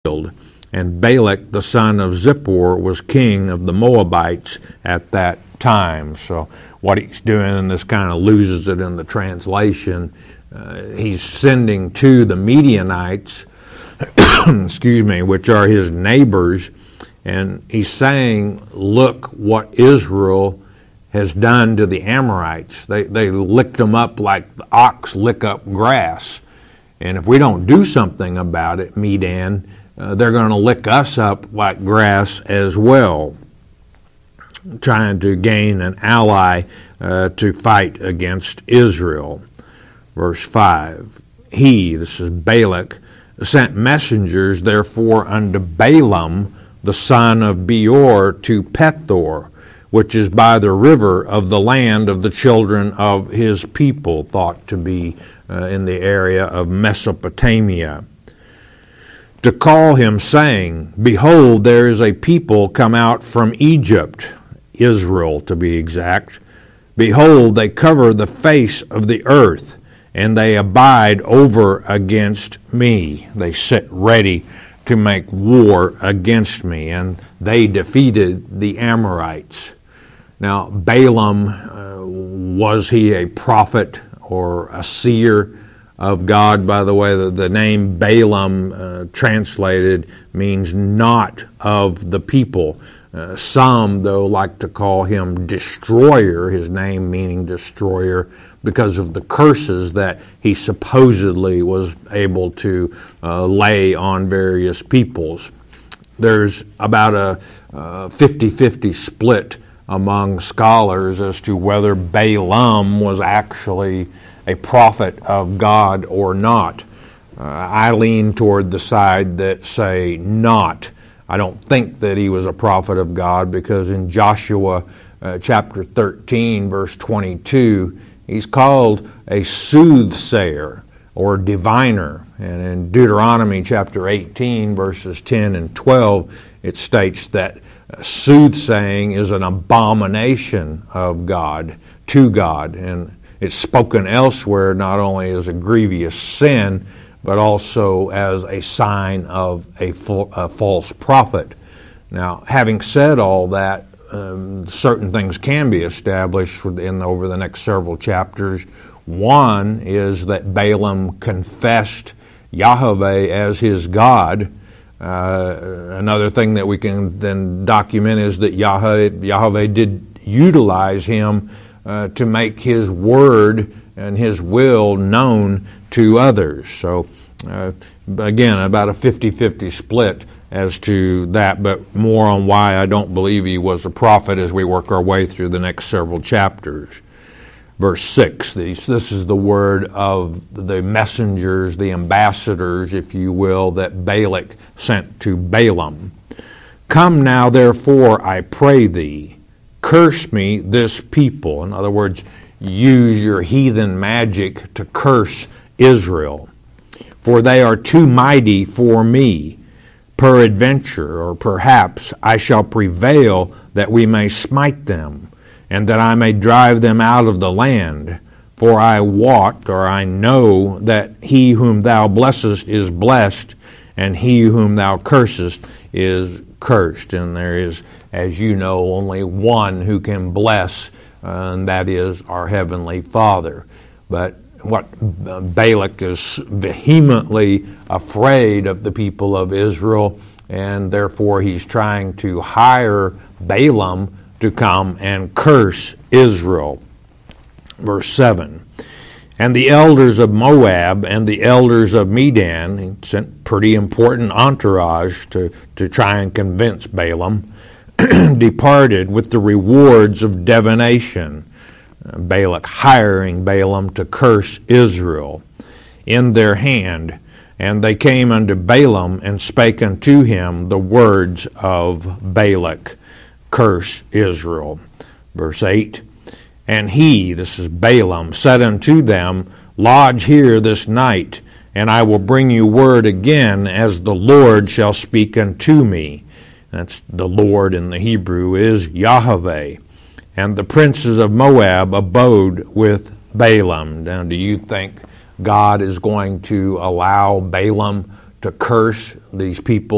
And Balak, the son of Zippor, was king of the Moabites at that time. So what he's doing, and this kind of loses it in the translation, he's sending to the Midianites, which are his neighbors, and he's saying, look what Israel has done to the Amorites. They licked them up like the ox lick up grass. And if we don't do something about it, Medan, they're going to lick us up like grass as well, trying to gain an ally to fight against Israel. Verse 5, he, this is Balak, sent messengers therefore unto Balaam, the son of Beor, to Pethor, which is by the river of the land of the children of his people, thought to be in the area of Mesopotamia, to call him, saying, behold, there is a people come out from Egypt, Israel to be exact. Behold, they cover the face of the earth, and they abide over against me. They sit ready to make war against me, and they defeated the Amorites. Now, Balaam, was he a prophet or a seer of God? By the way, the name Balaam translated means not of the people. Some, though, like to call him destroyer, his name meaning destroyer, because of the curses that he supposedly was able to lay on various peoples. There's about a 50-50 split among scholars as to whether Balaam was actually a prophet of God or not. I lean toward the side that say not. I don't think that he was a prophet of God, because in Joshua chapter 13, verse 22, he's called a soothsayer or diviner. And in Deuteronomy chapter 18, verses 10 and 12, it states that soothsaying is an abomination of God, to God. And it's spoken elsewhere not only as a grievous sin, but also as a sign of a false prophet. Now, having said all that, certain things can be established over the next several chapters. One is that Balaam confessed Yahweh as his God. Another thing that we can then document is that Yahweh did utilize him to make his word and his will known to others. So again, about a 50-50 split as to that, but more on why I don't believe he was a prophet as we work our way through the next several chapters. Verse 6, this is the word of the messengers, the ambassadors, if you will, that Balak sent to Balaam. Come now, therefore, I pray thee, curse me this people. In other words, use your heathen magic to curse Israel. For they are too mighty for me. Peradventure, or perhaps, I shall prevail that we may smite them, and that I may drive them out of the land. For I wot, or I know, that he whom thou blessest is blessed, and he whom thou cursest is cursed. And there is, as you know, only one who can bless, and that is our Heavenly Father. But what Balak is vehemently afraid of the people of Israel, and therefore he's trying to hire Balaam to come and curse Israel. Verse 7, and the elders of Moab and the elders of Midian, he sent pretty important entourage to try and convince Balaam, departed with the rewards of divination. Balak hiring Balaam to curse Israel in their hand. And they came unto Balaam and spake unto him the words of Balak, curse Israel. Verse 8, and he, this is Balaam, said unto them, lodge here this night, and I will bring you word again as the Lord shall speak unto me. That's the Lord in the Hebrew is Yahweh. And the princes of Moab abode with Balaam. Now, do you think God is going to allow Balaam to curse these people